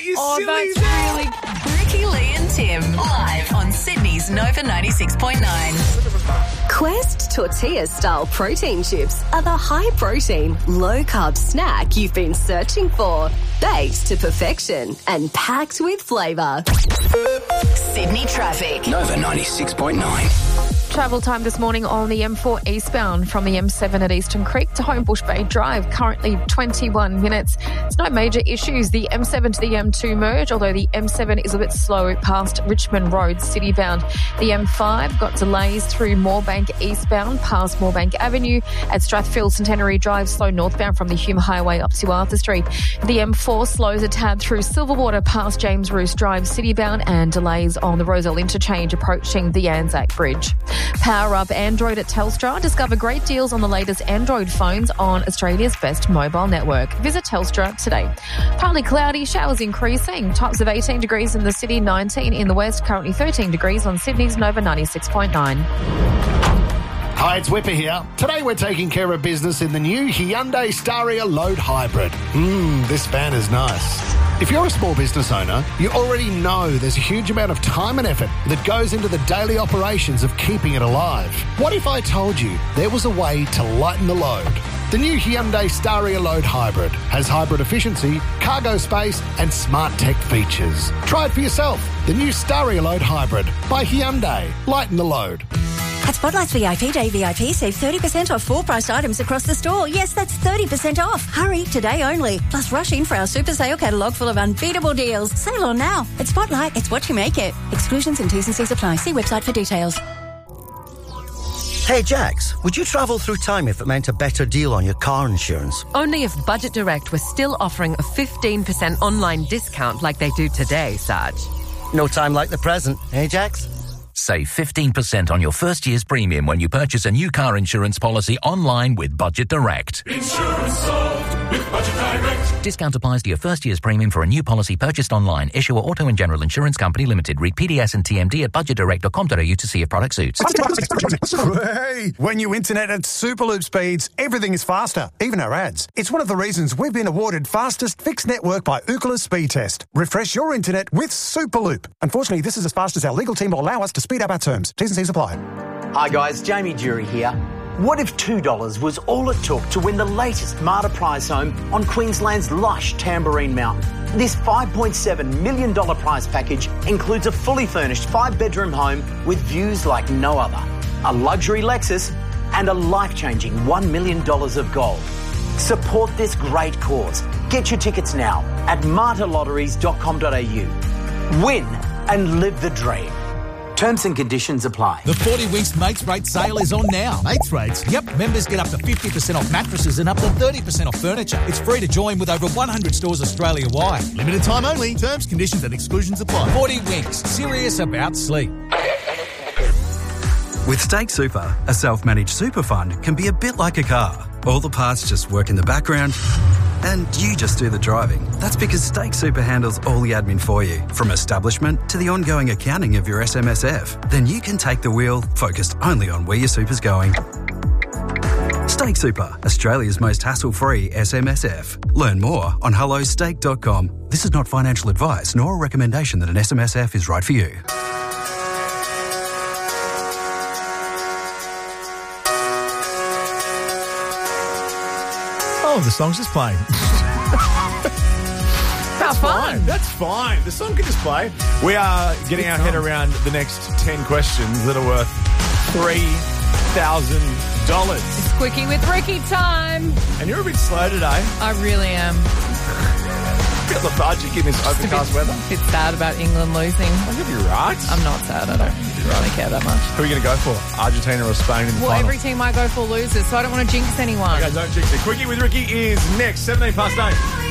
you silly. That's really... Ricky, Lee and Tim, live on Sydney's Nova 96.9. Quest tortilla-style protein chips are the high-protein, low-carb snack you've been searching for. Baked to perfection and packed with flavour. Sydney traffic. Nova 96.9. Travel time this morning on the M4 eastbound from the M7 at Eastern Creek to Homebush Bay Drive, currently 21 minutes. There's no major issues. The M7 to the M2 merge, although the M7 is a bit slow past Richmond Road, citybound. The M5 got delays through Moorebank eastbound past Moorebank Avenue at Strathfield Centenary Drive, slow northbound from the Hume Highway up to Arthur Street. The M4 slows a tad through Silverwater past James Roos Drive, citybound, and delays on the Rozelle Interchange approaching the Anzac Bridge. Power up Android at Telstra. Discover great deals on the latest Android phones on Australia's best mobile network. Visit Telstra today. Partly cloudy, showers increasing. Tops of 18 degrees in the city, 19 in the west, currently 13 degrees on Sydney's Nova 96.9. Hi, it's Whipper here. Today we're taking care of business in the new Hyundai Staria Load Hybrid. This van is nice. If you're a small business owner, you already know there's a huge amount of time and effort that goes into the daily operations of keeping it alive. What if I told you there was a way to lighten the load? The new Hyundai Staria Load Hybrid has hybrid efficiency, cargo space and smart tech features. Try it for yourself. The new Staria Load Hybrid by Hyundai. Lighten the load. At Spotlight's VIP Day VIP, save 30% off full-priced items across the store. Yes, that's 30% off. Hurry, today only. Plus, rush in for our super sale catalogue full of unbeatable deals. Sale on now. At Spotlight, it's what you make it. Exclusions and T's and C's apply. See website for details. Hey, Jax, would you travel through time if it meant a better deal on your car insurance? Only if Budget Direct was still offering a 15% online discount like they do today, Sarge. No time like the present, eh, Jax? Save 15% on your first year's premium when you purchase a new car insurance policy online with Budget Direct. Insurance solved with Budget Direct. Discount applies to your first year's premium for a new policy purchased online. Issuer Auto and General Insurance Company Limited. Read PDS and TMD at budgetdirect.com.au to see if product suits. Hey, when you internet at Superloop speeds, everything is faster, even our ads. It's one of the reasons we've been awarded fastest fixed network by Ookla Speed Test. Refresh your internet with Superloop. Unfortunately, this is as fast as our legal team will allow us to speed up our terms. T's and C's apply. Hi guys, Jamie Jury here. What if $2 was all it took to win the latest Marta prize home on Queensland's lush Tamborine Mountain? This $5.7 million prize package includes a fully furnished 5-bedroom home with views like no other, a luxury Lexus and a life-changing $1 million of gold. Support this great cause. Get your tickets now at martalotteries.com.au. Win and live the dream. Terms and conditions apply. The 40 Winks Mates Rate sale is on now. Mates Rates? Yep. Members get up to 50% off mattresses and up to 30% off furniture. It's free to join with over 100 stores Australia-wide. Limited time only. Terms, conditions and exclusions apply. 40 Winks. Serious about sleep. With Stake Super, a self-managed super fund can be a bit like a car. All the parts just work in the background and you just do the driving. That's because Stake Super handles all the admin for you, from establishment to the ongoing accounting of your SMSF. Then you can take the wheel, focused only on where your super's going. Stake Super, Australia's most hassle-free SMSF. Learn more on hellostake.com. This is not financial advice nor a recommendation that an SMSF is right for you. Oh, the song's just playing. That's fun. That's fine. The song can just play. We are getting our head around the next 10 questions that are worth $3,000. It's Quickie with Ricky time. And you're a bit slow today. I really am. A bit lethargic in this overcast weather. A bit sad about England losing. I'll give you right. I'm not sad. I don't really care that much. Who are you going to go for? Argentina or Spain in the final? Every team I go for loses, so I don't want to jinx anyone. Okay, don't jinx it. Quickie with Ricky is next, 17 past 8.